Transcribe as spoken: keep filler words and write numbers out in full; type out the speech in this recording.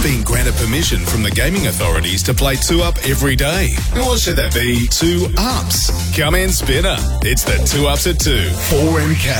been granted permission from the gaming authorities to play two up every day. Or should that be two ups? Come in, Spinner. It's the two ups at two. four M K.